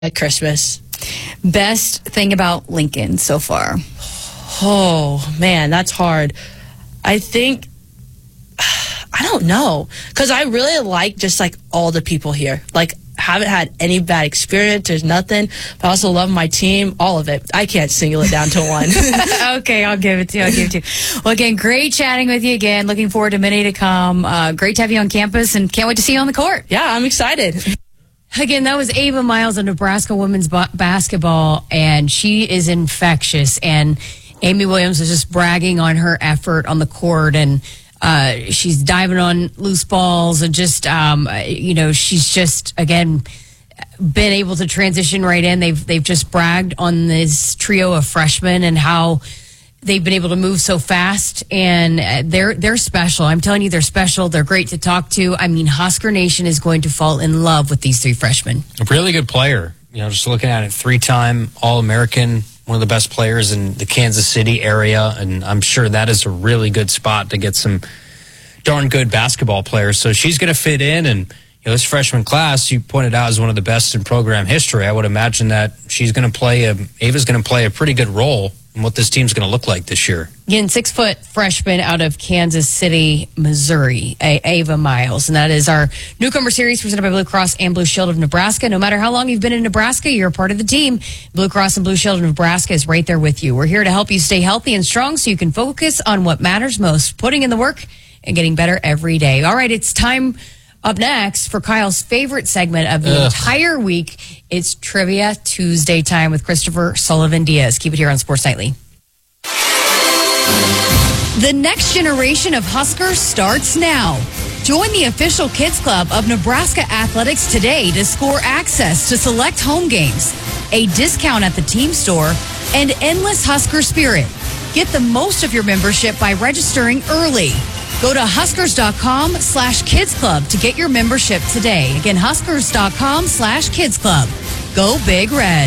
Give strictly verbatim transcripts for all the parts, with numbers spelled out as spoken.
At Christmas. Best thing about Lincoln so far? Oh, man, that's hard. I think, I don't know. Because I really like just like all the people here. Like, haven't had any bad experience. There's nothing. But I also love my team, all of it. I can't single it down to one. Okay, I'll give it to you. I'll give it to you. Well, again, great chatting with you again. Looking forward to many to come. Uh, great to have you on campus and can't wait to see you on the court. Yeah, I'm excited. Again, that was Ava Miles of Nebraska women's ba- basketball, and she is infectious. And Amy Williams was just bragging on her effort on the court, and uh, she's diving on loose balls, and just, um, you know, she's just, again, been able to transition right in. They've they've just bragged on this trio of freshmen and how they've been able to move so fast, and they're they're special. I'm telling you, they're special. They're great to talk to. I mean, Husker Nation is going to fall in love with these three freshmen. A really good player. You know, just looking at it, three-time All-American, one of the best players in the Kansas City area, and I'm sure that is a really good spot to get some darn good basketball players. So she's going to fit in, and you know, this freshman class, you pointed out, is one of the best in program history. I would imagine that she's going to play a, Ava's going to play a pretty good role in what this team's going to look like this year. Again, six-foot freshman out of Kansas City, Missouri, A- Ava Miles. And that is our newcomer series presented by Blue Cross and Blue Shield of Nebraska. No matter how long you've been in Nebraska, you're a part of the team. Blue Cross and Blue Shield of Nebraska is right there with you. We're here to help you stay healthy and strong so you can focus on what matters most, putting in the work and getting better every day. All right, it's time up next for Kyle's favorite segment of the Ugh. entire week. It's Trivia Tuesday time with Christopher Sullivan-Diaz. Keep it here on Sports Nightly. The next generation of Huskers starts now. Join the official Kids Club of Nebraska Athletics today to score access to select home games, a discount at the team store, and endless Husker spirit. Get the most of your membership by registering early. Go to huskers.com slash kids club to get your membership today. Again, huskers.com slash kids club. Go Big Red.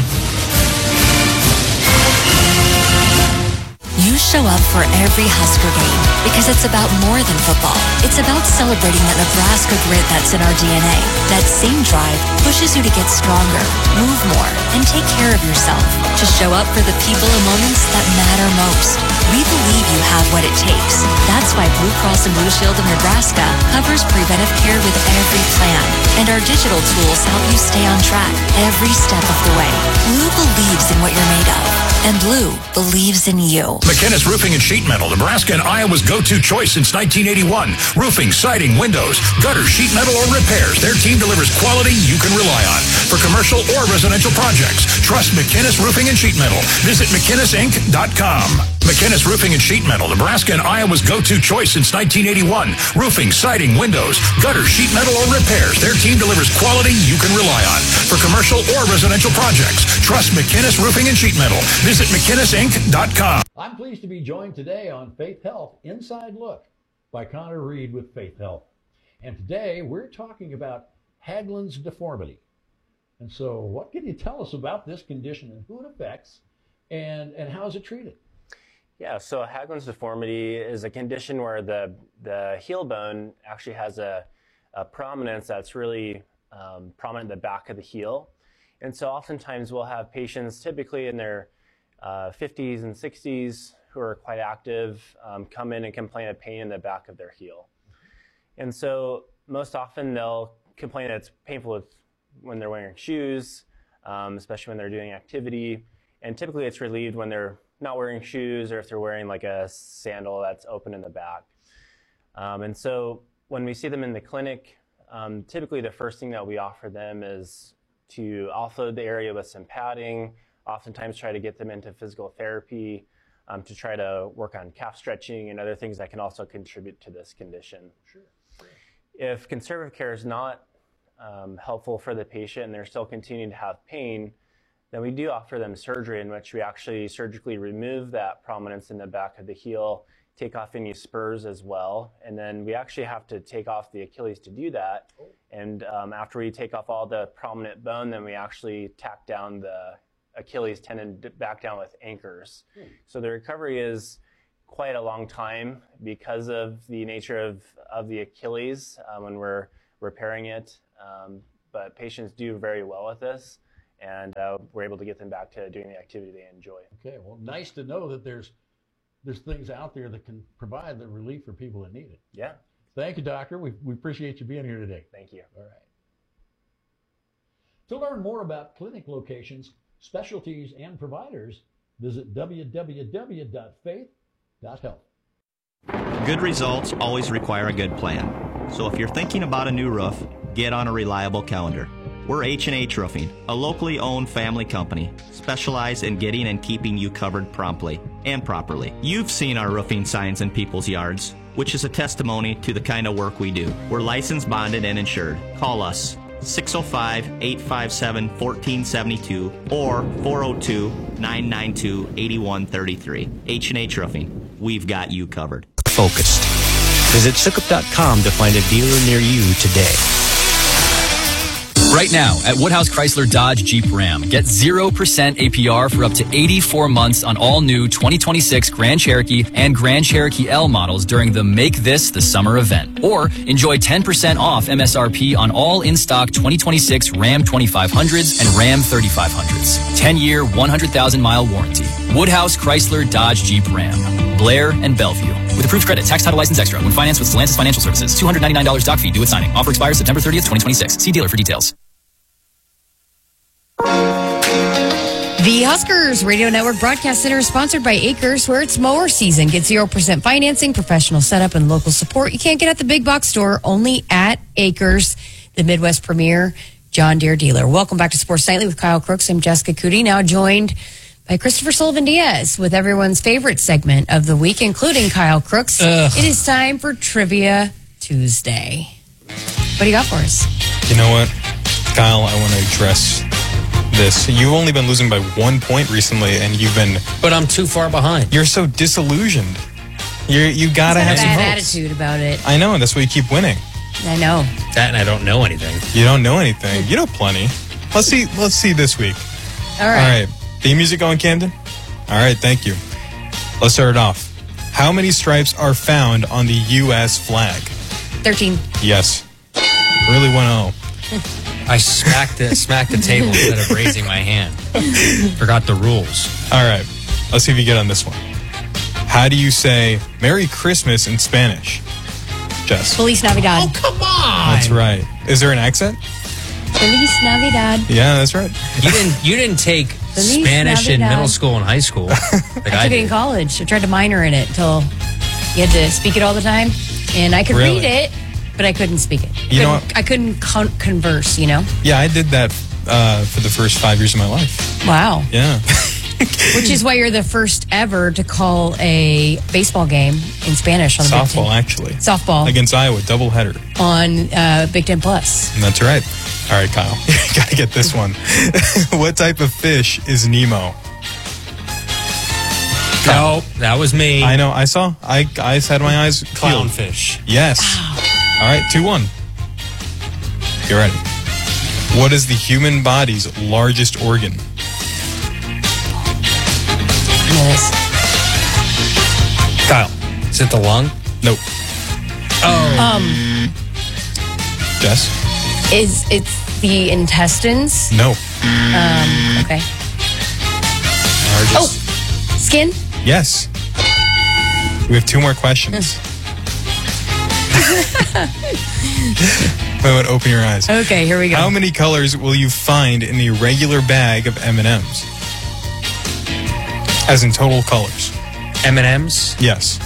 You show up for every Husker game because it's about more than football. It's about celebrating that Nebraska grit that's in our D N A. That same drive pushes you to get stronger, move more, and take care of yourself. To show up for the people and moments that matter most. We believe you have what it takes. That's why Blue Cross and Blue Shield of Nebraska covers preventive care with every plan. And our digital tools help you stay on track every step of the way. Blue believes in what you're made of. And Blue believes in you. McInnes Roofing and Sheet Metal, Nebraska and Iowa's go-to choice since nineteen eighty-one. Roofing, siding, windows, gutter, sheet metal, or repairs. Their team delivers quality you can rely on. For commercial or residential projects, trust McInnes Roofing and Sheet Metal. Visit McInnes Inc dot com. McInnes Roofing and Sheet Metal, Nebraska and Iowa's go-to choice since nineteen eighty-one. Roofing, siding, windows, gutter, sheet metal, or repairs. Their team delivers quality you can rely on. For commercial or residential projects, trust McInnes Roofing and Sheet Metal. Visit McInnes Inc dot com. I'm pleased to be joined today on Faith Health Inside Look by Connor Reed with Faith Health. And today we're talking about Haglund's deformity. And so what can you tell us about this condition and who it affects and, and how is it treated? Yeah, so Haglund's deformity is a condition where the, the heel bone actually has a, a prominence that's really um, prominent in the back of the heel. And so oftentimes we'll have patients typically in their uh, fifties and sixties who are quite active um, come in and complain of pain in the back of their heel. And so most often they'll complain that it's painful with, when they're wearing shoes, um, especially when they're doing activity. And typically it's relieved when they're not wearing shoes or if they're wearing like a sandal that's open in the back. Um, and so when we see them in the clinic, um, typically the first thing that we offer them is to offload the area with some padding, oftentimes try to get them into physical therapy um, to try to work on calf stretching and other things that can also contribute to this condition. Sure. Sure. If conservative care is not um, helpful for the patient and they're still continuing to have pain, then we do offer them surgery in which we actually surgically remove that prominence in the back of the heel, take off any spurs as well, and then we actually have to take off the Achilles to do that. Oh. And um, after we take off all the prominent bone, then we actually tack down the Achilles tendon back down with anchors. Hmm. So the recovery is quite a long time because of the nature of, of the Achilles uh, when we're repairing it. Um, but patients do very well with this. and uh, we're able to get them back to doing the activity they enjoy. Okay, well, nice to know that there's there's things out there that can provide the relief for people that need it. Yeah. Thank you, Doctor. We, we appreciate you being here today. Thank you. All right. To learn more about clinic locations, specialties, and providers, visit w w w dot faith dot health. Good results always require a good plan. So if you're thinking about a new roof, get on a reliable calendar. We're H and H Roofing, a locally owned family company, specialized in getting and keeping you covered promptly and properly. You've seen our roofing signs in people's yards, which is a testimony to the kind of work we do. We're licensed, bonded, and insured. Call us six oh five, eight five seven, one four seven two or four oh two, nine nine two, eight one three three. H and H Roofing. We've got you covered. Focused. Visit Sukup dot com to find a dealer near you today. Right now at Woodhouse Chrysler Dodge Jeep Ram, get zero percent A P R for up to eighty-four months on all new twenty twenty-six Grand Cherokee and Grand Cherokee L models during the Make This the Summer event. Or enjoy ten percent off M S R P on all in-stock twenty twenty-six Ram twenty-five hundreds and Ram thirty-five hundreds. ten-year, one hundred thousand mile warranty. Woodhouse Chrysler Dodge Jeep Ram. Blair and Bellevue. With approved credit, tax title license extra when financed with Stellantis Financial Services. two hundred ninety-nine dollars doc fee due at signing. Offer expires September thirtieth, twenty twenty-six. See dealer for details. The Huskers Radio Network Broadcast Center is sponsored by Acres, where it's mower season. Get zero percent financing, professional setup, and local support you can't get at the big box store, only at Acres, the Midwest premier John Deere dealer. Welcome back to Sports Nightly with Kyle Crooks. I'm Jessica Cootie, now joined by Christopher Sullivan Diaz with everyone's favorite segment of the week, including Kyle Crooks. Ugh. It is time for Trivia Tuesday. What do you got for us? You know what, Kyle, I want to address this. You've only been losing by one point recently, and you've been... But I'm too far behind. You're so disillusioned. You're, you got to have some a bad hopes. attitude about it. I know, and that's why you keep winning. I know. That and I don't know anything. You don't know anything. You know plenty. Let's see Let's see this week. All right. All right. Theme music going, Camden? All right, thank you. Let's start it off. How many stripes are found on the U S flag? thirteen. Yes. Really want to know. I smacked the, smacked the table instead of raising my hand. Forgot the rules. All right. Let's see if you get on this one. How do you say Merry Christmas in Spanish? Jess. Feliz Navidad. Oh, come on. That's right. Is there an accent? Feliz Navidad. Yeah, that's right. You didn't you didn't take Feliz Spanish in Navidad. middle school and high school. Like I I, took it did. in college. I tried to minor in it until you had to speak it all the time. And I could Really? read it, but I couldn't speak it. You know Couldn't- what? I couldn't con- converse, you know? Yeah, I did that uh, for the first five years of my life. Wow. Yeah. Which is why you're the first ever to call a baseball game in Spanish on the Big Softball, Ten. actually. Softball. Against Iowa, doubleheader. On uh, Big Ten Plus. And that's right. All right, Kyle. Got to get this one. What type of fish is Nemo? No, that was me. I know. I saw. I, I had my eyes peeled. Clownfish. Yes. All right, two one. You ready? What is the human body's largest organ? Yes. Kyle, is it the lung? Nope. Oh. Um, Jess? is it's the intestines? No. Um, okay. Largest. Oh, skin? Yes. We have two more questions. Wait, wait, open your eyes. Okay, here we go. How many colors will you find in a regular bag of M and M's? As in total colors. M and M's? Yes.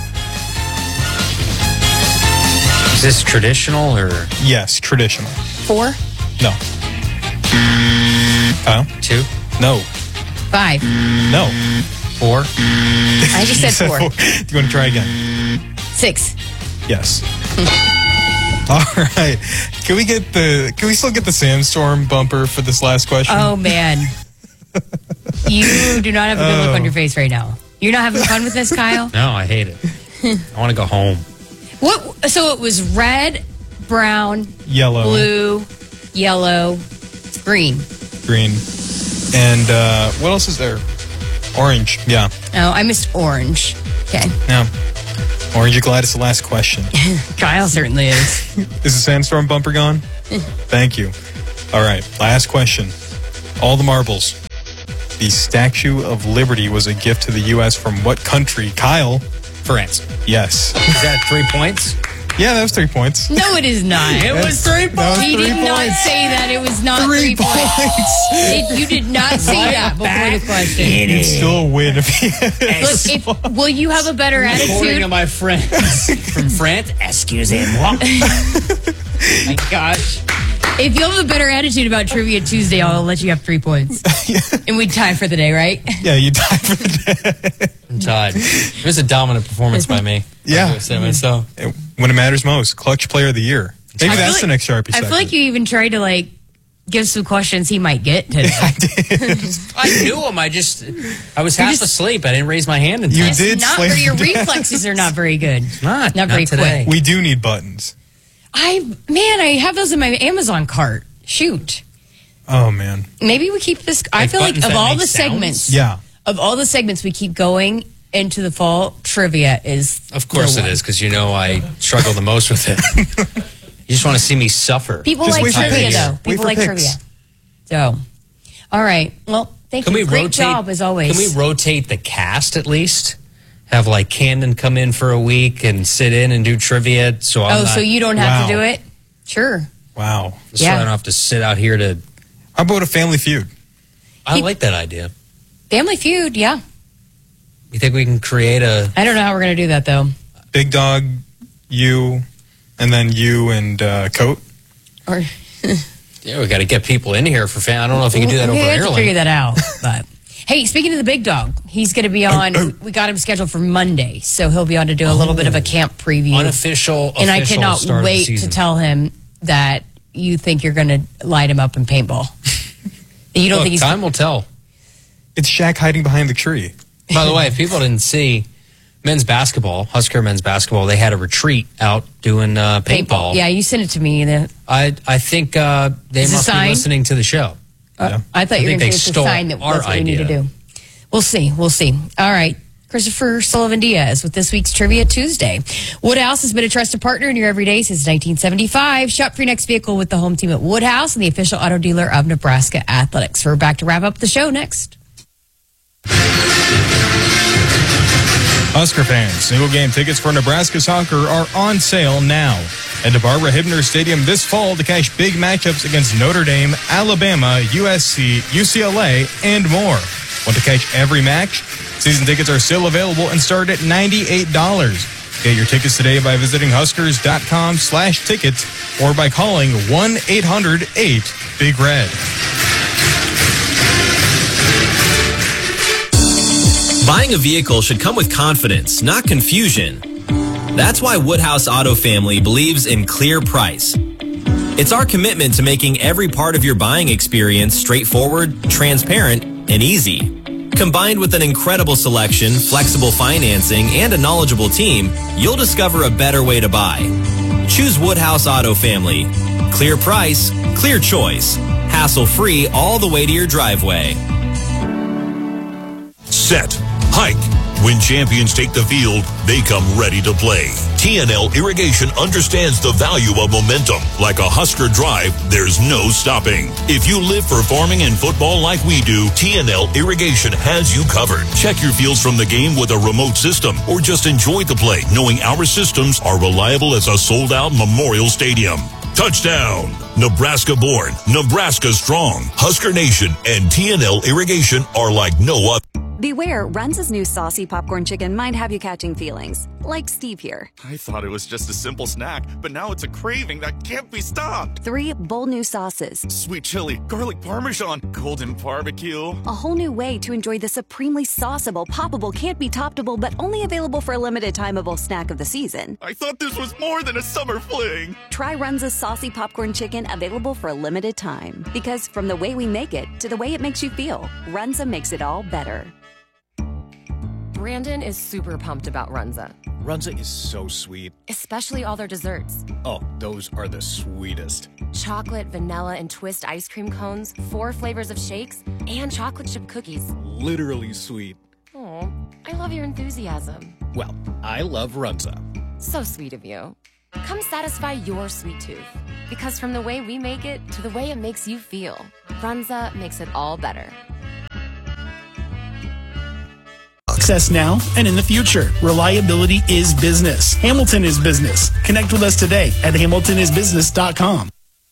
Is this traditional or? Yes, traditional. Four? No. Kyle? Two? No. Five. No. Four? I just said four. Do you want to try again? Six. Yes. All right. Can we get the? Can we still get the Sandstorm bumper for this last question? Oh man, you do not have a good look Oh. on your face right now. You're not having fun with this, Kyle. No, I hate it. I want to go home. What? So it was red, brown, Yellow, blue, yellow, green. green, and uh, what else is there? Orange. Yeah. Oh, I missed orange. Okay, Yeah. Orange, you glad it's the last question? Kyle certainly is. Is the Sandstorm bumper gone? Thank you. All right. Last question. All the marbles. The Statue of Liberty was a gift to the U S from what country? Kyle? France. Yes. Is that three points? Yeah, that was three points. No, it is not. It was three points. That was He three did not points. say that. It was not Three three, points. points. It, you did not say that before the question. It's still a win if he Look, if, will you have a better According attitude? to my friends from France, excusez-moi. My gosh. If you have a better attitude about Trivia Tuesday, I'll let you have three points. And we tie for the day, right? Yeah, you died for the day. I'm tied. It was a dominant performance by me. Yeah. So When it matters most, clutch player of the year. Maybe I feel that's like- the next Sharpie I segment. feel like you even tried to like give some questions he might get today. I knew him. I just, I was half just- asleep. I didn't raise my hand in You time. It's did not slam very, your down. reflexes are not very good. Not, Not very not today. quick. We do need buttons. I man, I have those in my Amazon cart. Shoot. Oh, man. Maybe we keep this. I Like feel like buttons of that all make the sounds? segments, Yeah. of all the segments we keep going into the fall, trivia is Of course the it one. is, because you know I struggle the most with it. You just want to see me suffer. People Just like wait for trivia picks. though. Wait People for like picks. trivia. So, all right. Well, thank Can you. we Great rotate? job as always. Can we rotate the cast at least? Have like Camden come in for a week and sit in and do trivia. So I'm oh, not, so you don't have Wow. to do it? Sure. Wow. so Yeah. I don't have to sit out here to. How about a family feud? I Keep- like that idea. Family Feud. Yeah. You think we can create a? I don't know how we're gonna do that though. Big Dog, you, and then you and uh, Coat. Or Yeah, we got to get people in here for fan. I don't know if you can do that we over have to figure airline. that out. But hey, speaking of the big dog, he's going to be on. oh. We got him scheduled for Monday, so he'll be on to do a little bit of a camp preview. Unofficial, and I official cannot start of the wait to season. tell him that you think you're going to light him up in paintball. That you don't Look, think he's. time will tell. It's Shaq hiding behind the tree. By the way, if people didn't see men's basketball, Husker men's basketball, they had a retreat out doing uh, paintball. Yeah, you sent it to me. The, I I think uh, they Is it a must be sign? listening to the show. Yeah. I thought I you were think going they to say it's a stole sign that our that's what we need to idea. do. We'll see. We'll see. All right. Christopher Sullivan Diaz with this week's Trivia Tuesday. Woodhouse has been a trusted partner in your everyday since nineteen seventy-five. Shop for your next vehicle with the home team at Woodhouse and the official auto dealer of Nebraska Athletics. We're back to wrap up the show next. Husker fans, single game tickets for Nebraska soccer are on sale now. Head to Barbara Hibner Stadium this fall to catch big matchups against Notre Dame, Alabama, U S C, U C L A, and more. Want to catch every match? Season tickets are still available and start at ninety-eight dollars. Get your tickets today by visiting huskers.com slash tickets or by calling one eight hundred eight Big Red. Buying a vehicle should come with confidence, not confusion. That's why Woodhouse Auto Family believes in clear price. It's our commitment to making every part of your buying experience straightforward, transparent, and easy. Combined with an incredible selection, flexible financing, and a knowledgeable team, you'll discover a better way to buy. Choose Woodhouse Auto Family. Clear price, clear choice. Hassle-free all the way to your driveway. Set. Hike. When champions take the field, they come ready to play. T N L Irrigation understands the value of momentum. Like a Husker drive, there's no stopping. If you live for farming and football like we do, T N L Irrigation has you covered. Check your fields from the game with a remote system, or just enjoy the play, knowing our systems are reliable as a sold-out Memorial Stadium. Touchdown! Nebraska born, Nebraska strong. Husker Nation and T N L Irrigation are like no other. Beware, Runza's new saucy popcorn chicken might have you catching feelings. Like Steve here. I thought it was just a simple snack, but now it's a craving that can't be stopped. Three bold new sauces. Sweet chili, garlic parmesan, golden barbecue. A whole new way to enjoy the supremely sauceable, poppable, can't be toppable, but only available for a limited timeable snack of the season. I thought this was more than a summer fling. Try Runza's saucy popcorn chicken, available for a limited time. Because from the way we make it to the way it makes you feel, Runza makes it all better. Brandon is super pumped about Runza, Runza is so sweet. especially all their desserts. Oh, those are the sweetest. Chocolate, vanilla, and twist ice cream cones, four flavors of shakes, and chocolate chip cookies. Literally sweet. Oh, I love your enthusiasm. Well, I love Runza. So sweet of you. Come satisfy your sweet tooth. Because from the way we make it to the way it makes you feel, Runza makes it all better. Access now and in the future. Reliability is business. Hamilton is business. Connect with us today at hamilton is business dot com.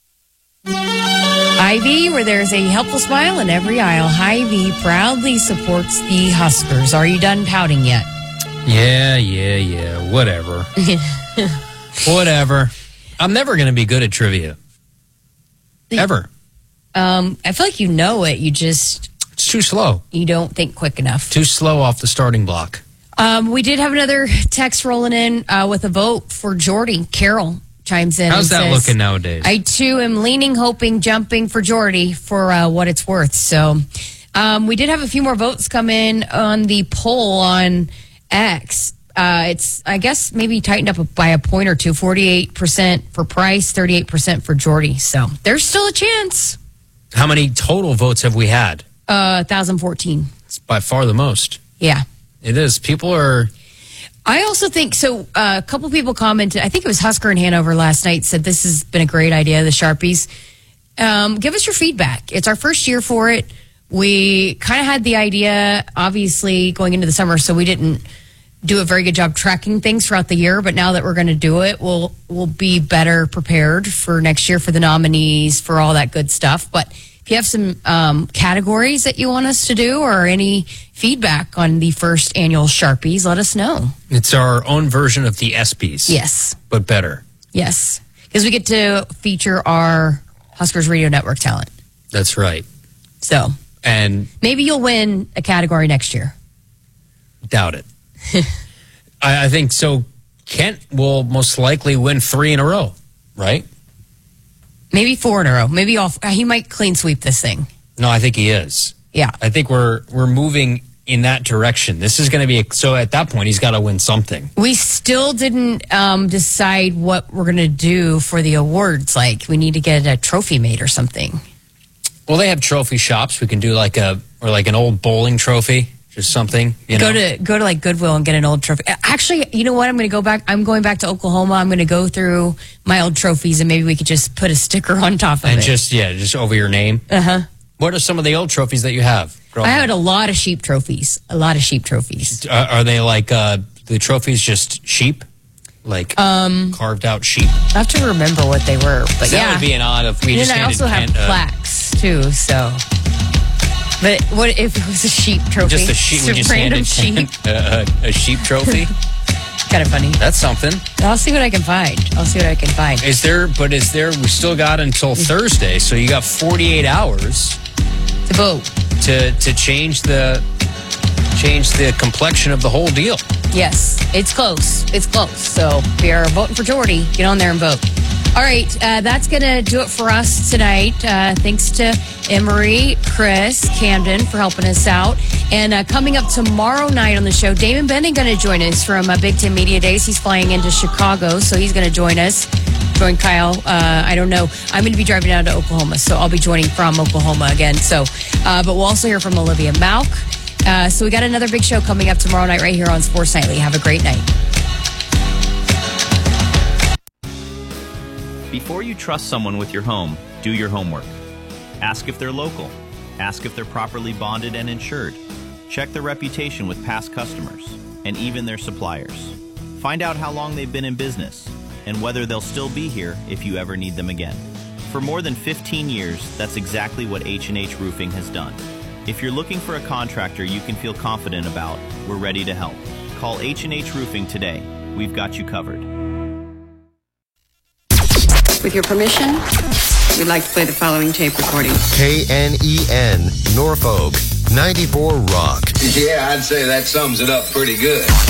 Hy-Vee, where there's a helpful smile in every aisle. Hy-Vee proudly supports the Huskers. Are you done pouting yet? Yeah, yeah, yeah. Whatever. Whatever. I'm never going to be good at trivia. Ever. Um, I feel like you know it. You just... It's too slow. You don't think quick enough. Too slow off the starting block. Um, we did have another text rolling in uh, with a vote for Jordy. Carol chimes in. How's and that says, looking nowadays? I, too, am leaning, hoping, jumping for Jordy for uh, what it's worth. So um, we did have a few more votes come in on the poll on X. Uh, it's, I guess, maybe tightened up by a point or two. forty-eight percent for Price, thirty-eight percent for Jordy. So there's still a chance. How many total votes have we had? Uh, one thousand fourteen. It's by far the most. Yeah. It is. People are... I also think, so uh, a couple people commented, I think it was Husker in Hanover last night, said this has been a great idea, the Sharpies. Um, give us your feedback. It's our first year for it. We kind of had the idea, obviously, going into the summer, so we didn't do a very good job tracking things throughout the year, but now that we're going to do it, we'll we'll be better prepared for next year for the nominees, for all that good stuff. But if you have some um, categories that you want us to do or any feedback on the first annual Sharpies, let us know. It's our own version of the ESPYs. Yes. But better. Yes. Because we get to feature our Huskers Radio Network talent. That's right. So. And maybe you'll win a category next year. Doubt it. I, I think so. Kent will most likely win three in a row, right? Maybe four in a row. Maybe all. He might clean sweep this thing. No, I think he is. Yeah. I think we're we're moving in that direction. This is going to be a, so. At that point, he's got to win something. We still didn't um, decide what we're going to do for the awards. Like, we need to get a trophy made or something. Well, they have trophy shops. We can do like a or like an old bowling trophy. Just something, you go know. to go to like Goodwill and get an old trophy. Actually, you know what? I'm going to go back. I'm going back to Oklahoma. I'm going to go through my old trophies and maybe we could just put a sticker on top of and it. just yeah, just over your name. Uh huh. What are some of the old trophies that you have? I had a lot of sheep trophies. A lot of sheep trophies. Are, are they like uh, the trophies just sheep, like um, carved out sheep? I have to remember what they were, but that yeah, would be an odd if we and just. then I handed also have Kent, uh, plaques too. So. But what if it was a sheep trophy? Just a sheep. We just random handed sheep. A, a, a sheep trophy. Kind of funny. That's something. I'll see what I can find. I'll see what I can find. Is there? But is there? We still got until Thursday, so you got forty-eight hours to vote to to change the change the complexion of the whole deal. Yes, it's close. It's close. So if you're voting for Jordy, get on there and vote. All right, uh, that's going to do it for us tonight. Uh, thanks to Emery, Chris, Camden for helping us out. And uh, coming up tomorrow night on the show, Damon Benning going to join us from uh, Big Ten Media Days. He's flying into Chicago, so he's going to join us. Join Kyle. Uh, I don't know. I'm going to be driving down to Oklahoma, so I'll be joining from Oklahoma again. So, uh, but we'll also hear from Olivia Malk. Uh, so we got another big show coming up tomorrow night right here on Sports Nightly. Have a great night. Before you trust someone with your home, do your homework. Ask if they're local. Ask if they're properly bonded and insured. Check their reputation with past customers and even their suppliers. Find out how long they've been in business and whether they'll still be here if you ever need them again. For more than fifteen years, that's exactly what H and H Roofing has done. If you're looking for a contractor you can feel confident about, we're ready to help. Call H and H Roofing today. We've got you covered. With your permission, we'd like to play the following tape recording. K N E N, Norfolk, ninety-four Rock. Yeah, I'd say that sums it up pretty good.